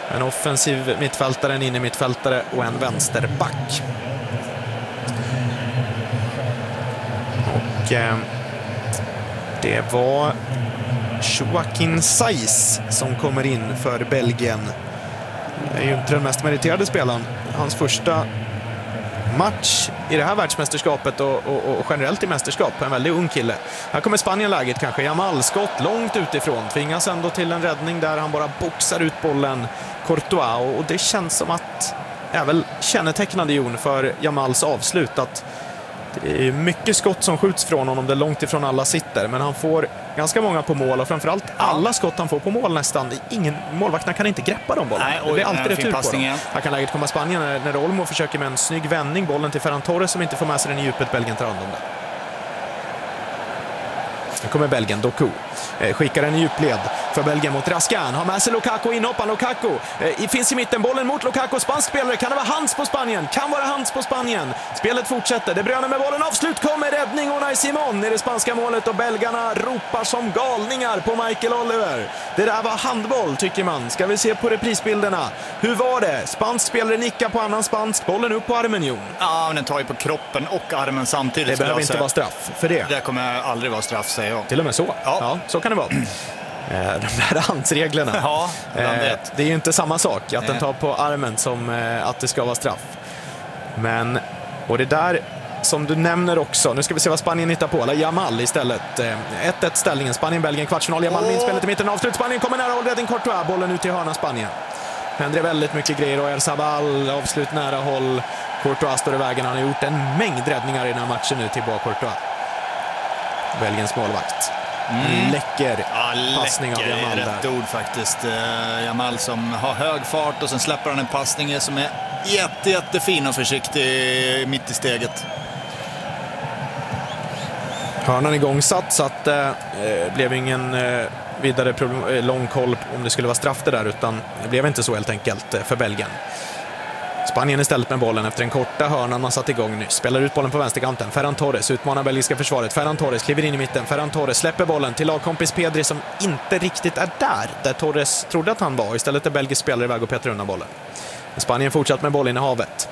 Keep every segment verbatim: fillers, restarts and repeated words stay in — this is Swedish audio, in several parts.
En offensiv mittfältare, en inne mittfältare och en vänsterback. Och eh, det var Joaquin Saiz som kommer in för Belgien. Det är ju inte den mest meriterade spelaren. Hans första match i det här världsmästerskapet och, och, och generellt i mästerskap. En väldigt ung kille. Här kommer Spanien läget kanske. Jamal skott långt utifrån. Tvingas ändå till en räddning där han bara boxar ut bollen. Courtois. Och, och det känns som att är väl kännetecknande, Jon, för Jamals avslut. Att det är mycket skott som skjuts från honom där långt ifrån alla sitter. Men han får ganska många på mål och framförallt alla skott han får på mål nästan. Ingen, målvakterna kan inte greppa de bollen. Nej, det blir alltid retur på dem. Igen. Här kan läget komma Spanien när, när Olmo försöker med en snygg vändning. Bollen till Ferran Torres som inte får med sig den i djupet. Belgien tar hand om det. Nu kommer Belgien, Doku. Eh, skickar en i djupled för Belgien mot Raskan. Har med sig Lukaku, inhoppar Lukaku. Eh, finns i mitten, bollen mot Lukaku. Spansk spelare, kan det vara hands på Spanien? Kan vara hands på Spanien. Spelet fortsätter, det brönar med bollen. Avslut kommer räddning. Unai Simon i det spanska målet och belgarna ropar som galningar på Michael Oliver. Det där var handboll, tycker man. Ska vi se på reprisbilderna. Hur var det? Spansk spelare nickar på annan spansk. Bollen upp på armen, Jon. Ja, men den tar ju på kroppen och armen samtidigt. Det behöver inte vara straff för det. Det kommer aldrig vara straff, säger jag. Till och med så. Ja, ja, så kan det vara. De där handsreglerna. Ja, eh, det är ju inte samma sak att Nej. den tar på armen som eh, att det ska vara straff. Men, och det där som du nämner också, nu ska vi se vad Spanien hittar på. Jamal istället. Eh, ett ett ställningen, Spanien-Belgien, kvartsfinal. Jamal med inspelet i mitten, avslut. Spanien kommer nära, hållräddning, Courtois. Bollen ut till hörna Spanien. Händer väldigt mycket grejer och Oyarzabal avslut nära håll. Courtois står i vägen, han har gjort en mängd räddningar i den här matchen nu till Courtois. Belgiens målvakt. Mm. Läcker ja, passning av Jamal är rätt där. ord faktiskt. Uh, Jamal som har hög fart och sen släpper han en passning som är jätte, jättefin och försiktig mitt i steget. Hörnan igångsatt så att det eh, blev ingen eh, vidare problem, eh, lång koll om det skulle vara straff det där, utan det blev inte så helt enkelt eh, för Belgien. Spanien istället med bollen efter en korta hörnan man satt igång nyss. Spelar ut bollen på vänsterkanten. Ferran Torres utmanar belgiska försvaret. Ferran Torres kliver in i mitten. Ferran Torres släpper bollen till lagkompis Pedri som inte riktigt är där. Där Torres trodde att han var. Istället är belgisk spelare iväg och petar undan bollen. Spanien fortsatt med bollen i havet.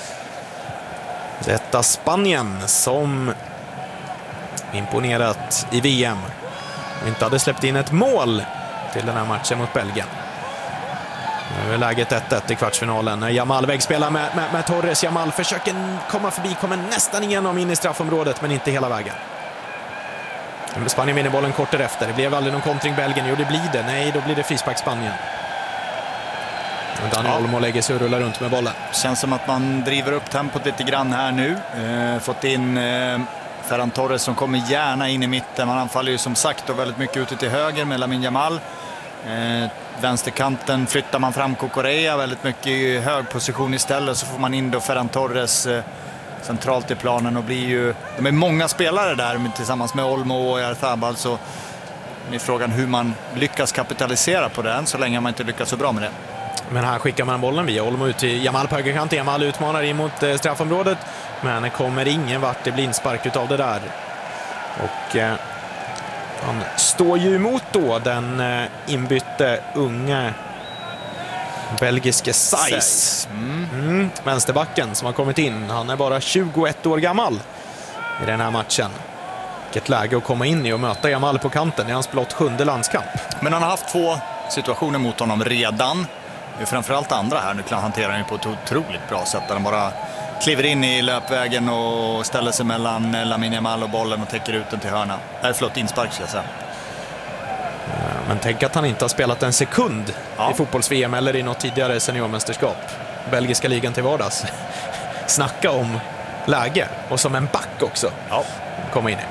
Detta Spanien som imponerat i V M. Och inte hade släppt in ett mål till den här matchen mot Belgien. Nu är läget ett ett i kvartsfinalen. Jamal vägspelar med, med, med Torres. Jamal försöker komma förbi, kommer nästan igenom in i straffområdet, men inte hela vägen. Spanien vinner bollen kort därefter. Det blev aldrig någon kontring Belgien. Jo, det blir det. Nej, då blir det frispark Spanien. Daniel ja. Olmo lägger sig och rullar runt med bollen. Känns som att man driver upp tempot lite grann här nu. Eh, fått in eh, Ferran Torres som kommer gärna in i mitten. Man anfaller ju som sagt då väldigt mycket ute till höger med Lamine Jamal. Eh, vänsterkanten flyttar man fram Cucurella väldigt mycket i hög position istället, så får man in då Ferran Torres eh, centralt i planen och blir ju, de är många spelare där tillsammans med Olmo och Oyarzabal, så är frågan hur man lyckas kapitalisera på den så länge man inte lyckas så bra med det. Men här skickar man bollen via Olmo ut till Jamal på högerkanten. Jamal utmanar in mot eh, straffområdet, men det kommer ingen vart, det blir inspark utav det där. Och eh, han står ju emot då den eh, inbytte unge belgiske Saiz. Mm. Mm, vänsterbacken som har kommit in. Han är bara tjugoett år gammal i den här matchen. Vilket läge att komma in i och möta Jamal på kanten. Det är hans blott sjunde landskamp. Men han har haft två situationer mot honom redan. Framförallt andra här. Nu hanterar han ju på ett otroligt bra sätt. Han bara kliver in i löpvägen och ställer sig mellan Lamine Jamal och bollen och täcker ut den till hörna. Det är flott inspark, ska jag säga. Men tänk att han inte har spelat en sekund ja. i fotbolls-V M eller i något tidigare seniormästerskap. Belgiska ligan till vardags. Snacka om läge. Och som en back också. Ja. Komma in i.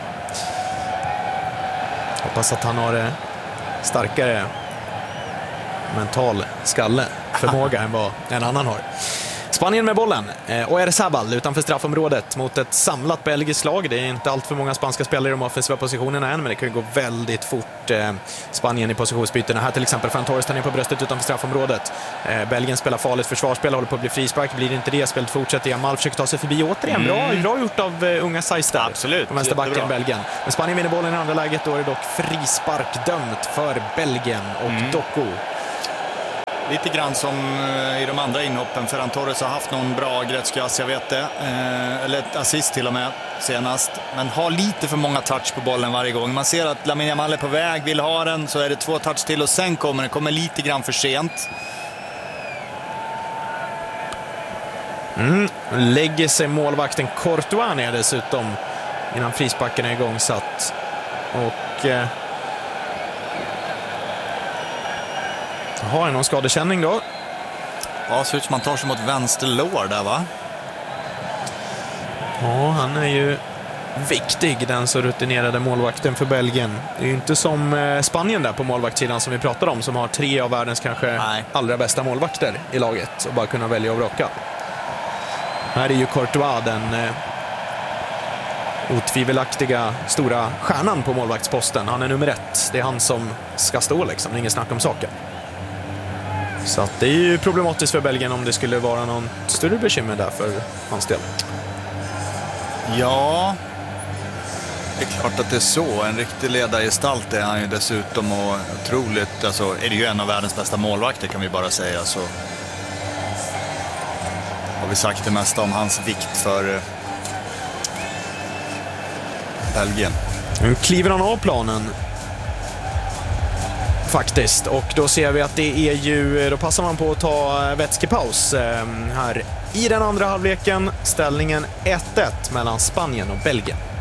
Hoppas att han har eh, starkare mental skalle förmåga än vad en annan har. Spanien med bollen. Eh, Oyarzabal utanför straffområdet mot ett samlat belgiskt lag. Det är inte allt för många spanska spelare i de offensiva positionerna än, men det kan ju gå väldigt fort. Eh, Spanien i positionsbytena. Här till exempel Ferran Torres tar ner på bröstet utanför straffområdet. Eh, Belgien spelar farligt försvarsspel, håller på att bli frispark. Blir det inte det, spelet fortsätter. Jamal försöker ta sig förbi återigen. Bra, mm. bra gjort av uh, unga Saiz där. Absolut. På vänsterbacken Belgien. Men Spanien vinner bollen i andra läget. Då är det dock frispark dömt för Belgien och mm. Doku. lite grann som i de andra inhoppen. Ferran Torres har haft någon bra Gretzky-ass, jag vet det. Eh, eller ett assist till och med senast. Men har lite för många touch på bollen varje gång. Man ser att Lamine Yamal är på väg, vill ha den, så är det två touch till och sen kommer den. Kommer lite grann för sent. Mm. Lägger sig målvakten Courtois ner dessutom innan frisparken är igångsatt. Och eh, har någon skadekänning då? Ja, ser ut som man tar sig mot vänster lår där, va? Ja, han är ju viktig, den så rutinerade målvakten för Belgien. Det är ju inte som eh, Spanien där på målvaktssidan som vi pratade om, som har tre av världens kanske Nej. allra bästa målvakter i laget och bara kunna välja och vraka. Här är ju Courtois den eh, otvivelaktiga stora stjärnan på målvaktsposten. Han är nummer ett. Det är han som ska stå liksom. Det är ingen snack om saken. Så att det är ju problematiskt för Belgien om det skulle vara någon större bekymmer där för hans del. Ja, det är klart att det är så. En riktig ledargestalt är han ju dessutom, och otroligt, alltså är det ju en av världens bästa målvakter kan vi bara säga. Så har vi sagt det mesta om hans vikt för Belgien. Nu kliver han av planen faktiskt, och då ser vi att det är ju, då passar man på att ta vätskepaus här i den andra halvleken. Ställningen ett ett mellan Spanien och Belgien.